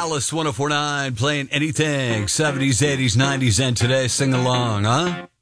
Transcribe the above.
Alice 1049 playing anything 70s, 80s, 90s, and today. Sing along, huh?